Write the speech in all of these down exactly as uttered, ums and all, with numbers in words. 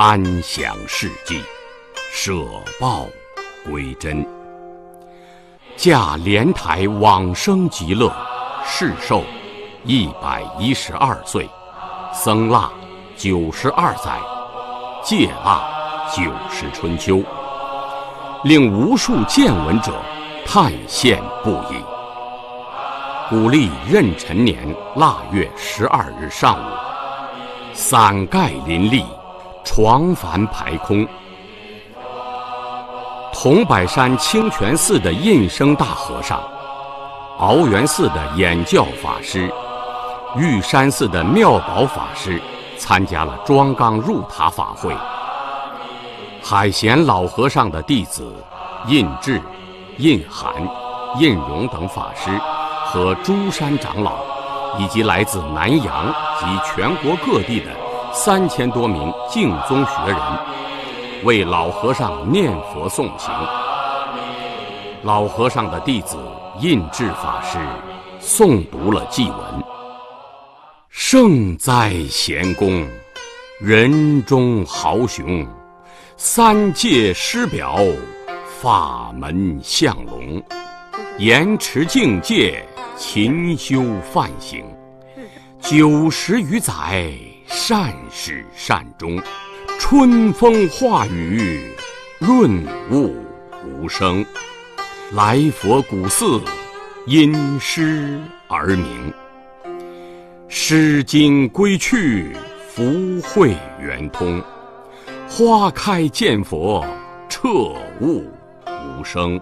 安享世际，舍报归真。驾莲台往生极乐，世寿一百一十二岁，僧腊九十二载，戒腊九十春秋，令无数见闻者叹羡不已。古历壬辰年腊月十二日上午，伞盖林立，床幡排空。桐柏山清泉寺的印生大和尚，鳌源寺的演教法师，玉山寺的妙宝法师参加了庄纲入塔法会。海贤老和尚的弟子印智、印涵、印荣等法师和诸山长老，以及来自南洋及全国各地的三千多名净宗学人，为老和尚念佛诵行。老和尚的弟子印智法师诵读了祭文：圣哉贤公，人中豪雄，三界师表，法门相龙，严持境界，勤修梵行，九十余载，善始善终，春风化雨，润物无声。来佛古寺，因师而名。诗经归去，福慧圆通。花开见佛，彻悟无声。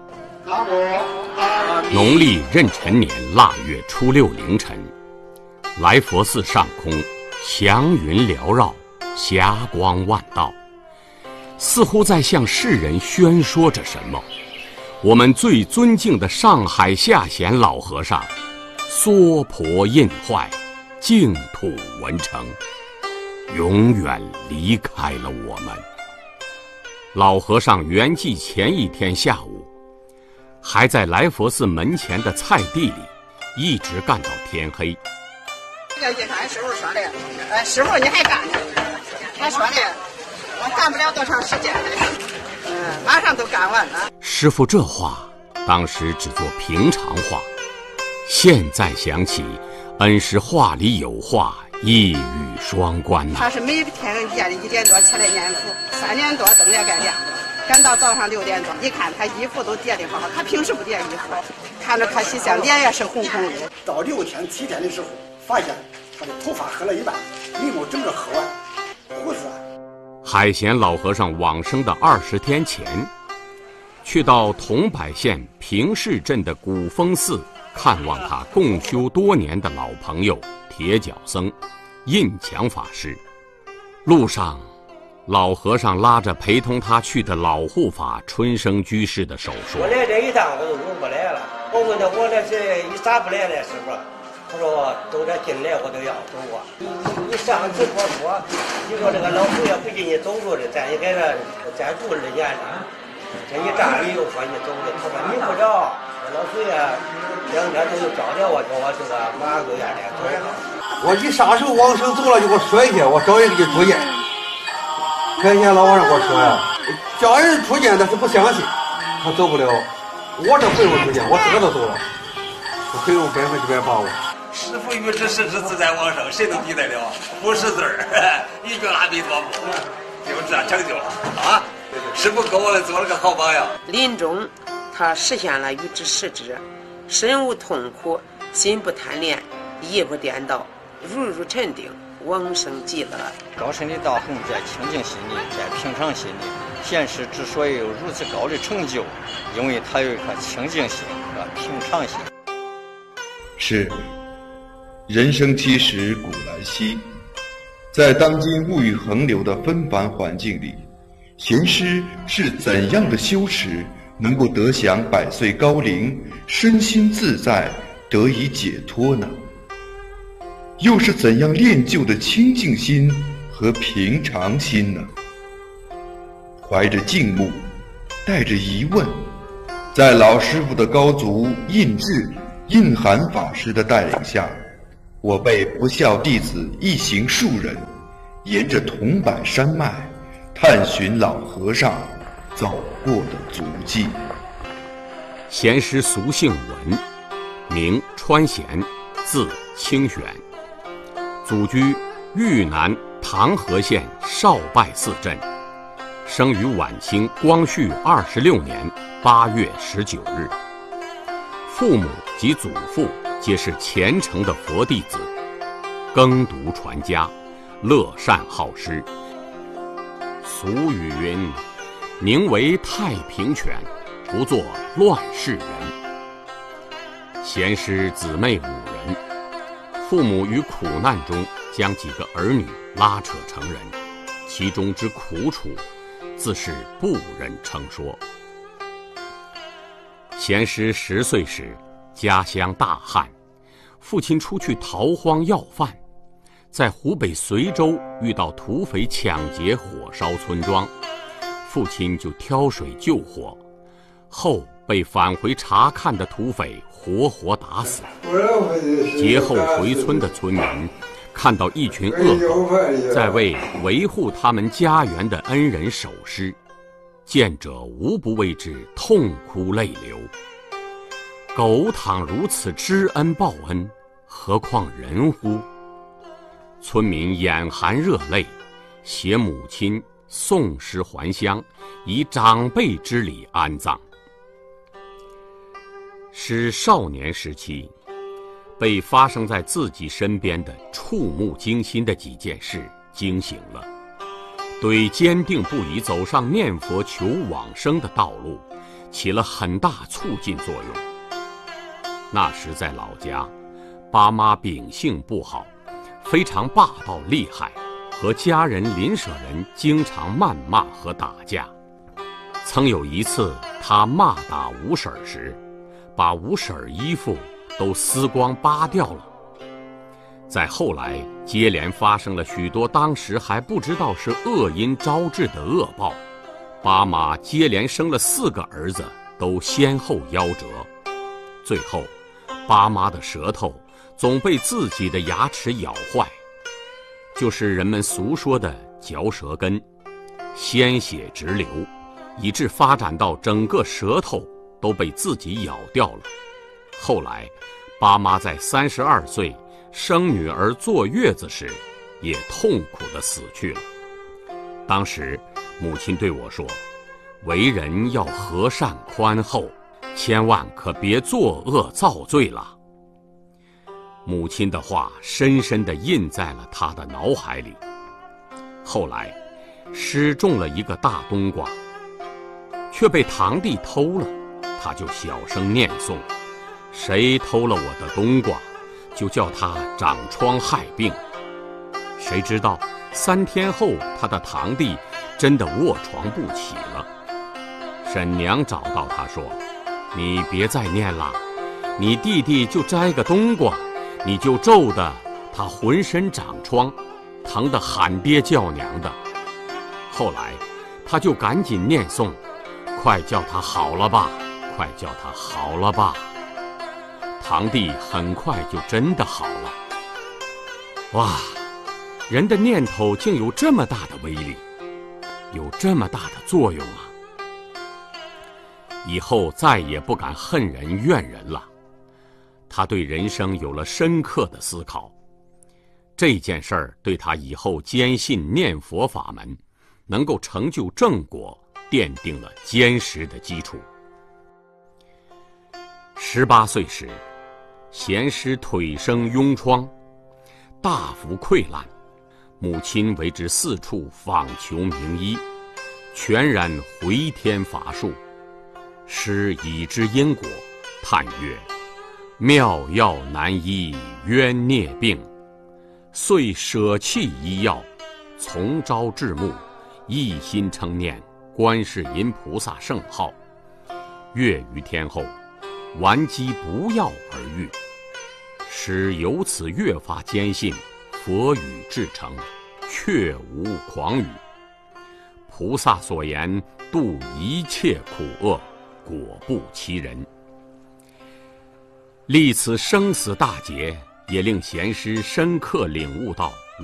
农历壬辰年腊月初六凌晨，来佛寺上空祥云缭绕，霞光万道，似乎在向世人宣说着什么。我们最尊敬的上海下贤老和尚娑婆印坏，净土文成，永远离开了我们。老和尚圆寂前一天下午，还在来佛寺门前的菜地里一直干到天黑。 这个俺师傅说的，呃，师傅你还干呢？他说的，我干不了多长时间了，嗯，马上都干完了。 师傅这话当时只做平常话，现在想起，恩师话里有话，一语双关呐、啊。 他是每天夜里一点多起来念佛，三点多灯也该亮了，赶到早上六点多，一看他衣服都叠得好好，他平时不叠衣服，看着他洗相脸也是红红的。 到六天七天的时候，发现他的头发黑了一半，眉毛整个黑完，胡子。 海贤老和尚往生的二十天前，去到桐柏县平市镇的古峰寺看望他共修多年的老朋友铁脚僧印强法师。路上，老和尚拉着陪同他去的老护法春生居士的手说：“ 我来这一趟我都用不来了。我问他我这是一咋不来了，师傅？他说都这进来我都要走啊。你你上次我说，你说这个老祖爷不给你走路的，咱也给他再住二年了。这一站你又说你走的，他说你不着，老祖爷两天都找着我，叫我这个马上就下来走。 我一撒手往生走了，就给我摔下，我找人给出见。开前老和尚给我说呀，叫人出见，但是不相信，他走不了。我这不用出见，我自个都走了，我可以用百分之百把握。 师父与之实实自在往生，谁能抵得了？不识字儿，一句阿弥陀佛，就这样成就了啊！师父给我做了个好榜样。 临终，他实现了与之实之，身无痛苦，心不贪恋，意不颠倒，如如沉定，往生极乐。 高深的道行在清净心里，在平常心里。贤师之所以有如此高的成就，因为他有一颗清净心和平常心。 是。人生七十古来稀，在当今物欲横流的纷繁环境里，贤师是怎样的修持，能够得享百岁高龄，身心自在，得以解脱呢？又是怎样练就的清净心和平常心呢？怀着敬慕，带着疑问，在老师傅的高足印智、印涵法师的带领下，我辈不孝弟子一行数人，沿着桐柏山脉， 探寻老和尚走过的足迹。 贤师俗姓文，名川贤，字清玄，祖居豫南唐河县少拜寺镇，生于晚清光绪二十六年八月十九日。父母及祖父皆是虔诚的佛弟子，耕读传家，乐善好施。俗语云：宁为太平犬，不做乱世人。贤师姊妹五人，父母于苦难中将几个儿女拉扯成人，其中之苦楚，自是不忍称说。贤师十岁时，家乡大旱，父亲出去逃荒要饭，在湖北随州遇到土匪抢劫火烧村庄，父亲就挑水救火，后被返回查看的土匪活活打死。劫后回村的村民看到一群恶狗在为维护他们家园的恩人守尸，见者无不为之痛哭泪流。狗倘如此知恩报恩，何况人乎？村民眼含热泪，携母亲送尸还乡，以长辈之礼安葬。师少年时期，被发生在自己身边的触目惊心的几件事惊醒了，对坚定不移走上念佛求往生的道路起了很大促进作用。那时在老家，爸妈秉性不好，非常霸道厉害，和家人邻舍人经常谩骂和打架。曾有一次，他骂打五婶时，把五婶衣服都撕光扒掉了。再后来，接连发生了许多当时还不知道是恶因招致的恶报，爸妈接连生了四个儿子，都先后夭折。最后，爸妈的舌头总被自己的牙齿咬坏，就是人们俗说的嚼舌根，鲜血直流，以致发展到整个舌头都被自己咬掉了。后来，爸妈在三十二岁生女儿坐月子时，也痛苦地死去了。当时，母亲对我说：“为人要和善宽厚，千万可别作恶造罪了。”母亲的话深深地印在了他的脑海里。后来，师种了一个大冬瓜，却被堂弟偷了，他就小声念诵：“谁偷了我的冬瓜，就叫他长疮害病。”谁知道三天后，他的堂弟真的卧床不起了。婶娘找到他说：“你别再念了，你弟弟就摘个冬瓜，你就咒得他浑身长疮，疼得喊爹叫娘的。”后来，他就赶紧念诵：“快叫他好了吧，快叫他好了吧。”堂弟很快就真的好了。哇，人的念头竟有这么大的威力，有这么大的作用啊！以后再也不敢恨人怨人了。他对人生有了深刻的思考，这件事儿对他以后坚信念佛法门能够成就正果奠定了坚实的基础。十八岁时，贤师腿生痈疮，大幅溃烂，母亲为之四处访求名医，全然回天乏术。师已知因果，叹曰：“妙药难医冤孽病。”遂舍弃医药，从朝至暮，一心称念观世音菩萨圣号。月余天后，顽疾不药而愈。师由此越发坚信佛语至诚，确无诳语。菩萨所言度一切苦厄，果不其人。历此生死大劫，也令贤师深刻领悟到